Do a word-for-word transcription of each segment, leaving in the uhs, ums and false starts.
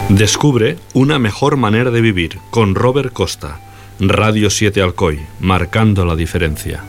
Descubre una mejor manera de vivir con Robert Costa. Radio siete Alcoy, marcando la diferencia.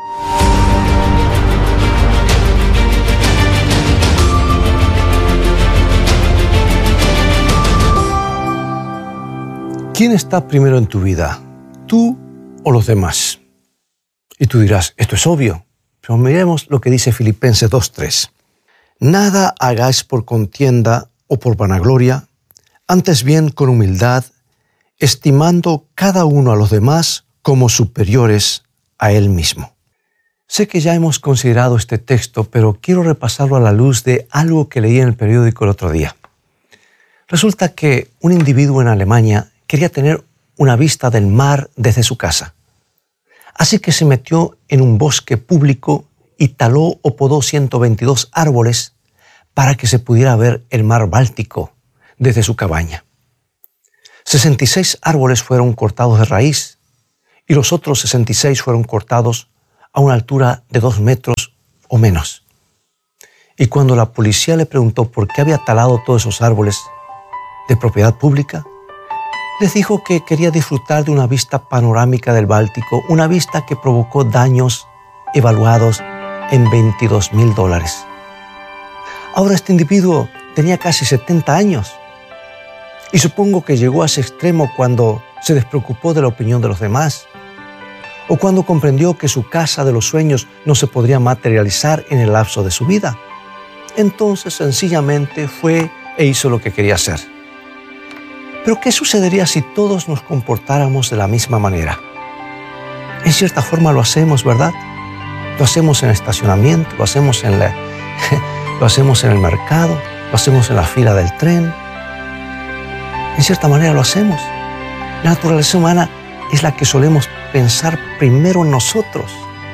¿Quién está primero en tu vida? ¿Tú o los demás? Y tú dirás, esto es obvio, pero miremos lo que dice Filipenses dos tres. Nada hagáis por contienda o por vanagloria, antes bien con humildad, estimando cada uno a los demás como superiores a él mismo. Sé que ya hemos considerado este texto, pero quiero repasarlo a la luz de algo que leí en el periódico el otro día. Resulta que un individuo en Alemania quería tener una vista del mar desde su casa. Así que se metió en un bosque público y taló o podó ciento veintidós árboles para que se pudiera ver el mar Báltico desde su cabaña. sesenta y seis árboles fueron cortados de raíz y los otros sesenta y seis fueron cortados a una altura de dos metros o menos. Y cuando la policía le preguntó por qué había talado todos esos árboles de propiedad pública, les dijo que quería disfrutar de una vista panorámica del Báltico, una vista que provocó daños evaluados en veintidós mil dólares. Ahora este individuo tenía casi setenta años y supongo que llegó a ese extremo cuando se despreocupó de la opinión de los demás o cuando comprendió que su casa de los sueños no se podría materializar en el lapso de su vida. Entonces sencillamente fue e hizo lo que quería hacer. Pero ¿qué sucedería si todos nos comportáramos de la misma manera? En cierta forma lo hacemos, ¿verdad? Lo hacemos en el estacionamiento, lo hacemos en, la, lo hacemos en el mercado, lo hacemos en la fila del tren. En cierta manera lo hacemos. La naturaleza humana es la que solemos pensar primero en nosotros.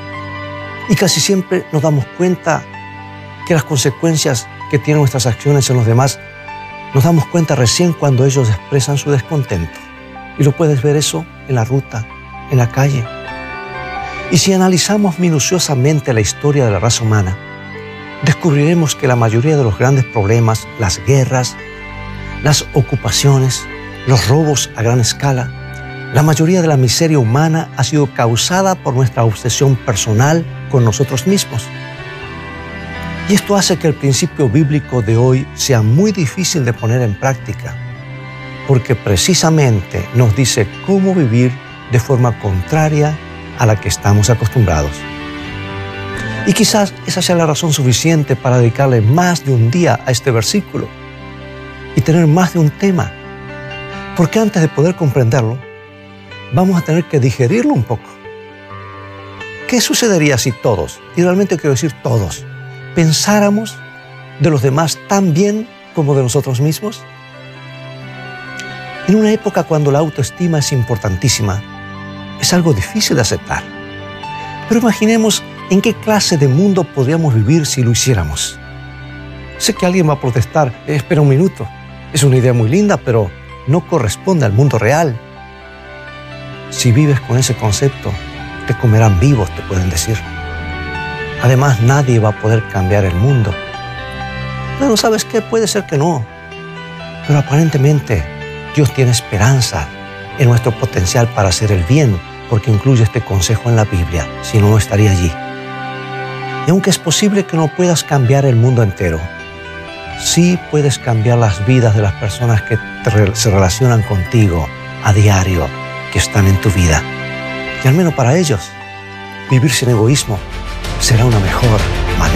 Y casi siempre nos damos cuenta que las consecuencias que tienen nuestras acciones en los demás nos damos cuenta recién cuando ellos expresan su descontento. Y lo puedes ver eso en la ruta, en la calle. Y si analizamos minuciosamente la historia de la raza humana, descubriremos que la mayoría de los grandes problemas, las guerras, las ocupaciones, los robos a gran escala, la mayoría de la miseria humana ha sido causada por nuestra obsesión personal con nosotros mismos. Y esto hace que el principio bíblico de hoy sea muy difícil de poner en práctica, porque precisamente nos dice cómo vivir de forma contraria a la que estamos acostumbrados. Y quizás esa sea la razón suficiente para dedicarle más de un día a este versículo y tener más de un tema, porque antes de poder comprenderlo, vamos a tener que digerirlo un poco. ¿Qué sucedería si todos, y realmente quiero decir todos, pensáramos de los demás tan bien como de nosotros mismos? En una época cuando la autoestima es importantísima, es algo difícil de aceptar. Pero imaginemos en qué clase de mundo podríamos vivir si lo hiciéramos. Sé que alguien va a protestar, eh, espera un minuto, es una idea muy linda, pero no corresponde al mundo real. Si vives con ese concepto, te comerán vivos, te pueden decir. Además, nadie va a poder cambiar el mundo. Bueno, ¿sabes qué? Puede ser que no. Pero aparentemente, Dios tiene esperanza en nuestro potencial para hacer el bien, porque incluye este consejo en la Biblia, si no, no estaría allí. Y aunque es posible que no puedas cambiar el mundo entero, sí puedes cambiar las vidas de las personas que te, se relacionan contigo a diario, que están en tu vida. Y al menos para ellos, vivir sin egoísmo será una mejor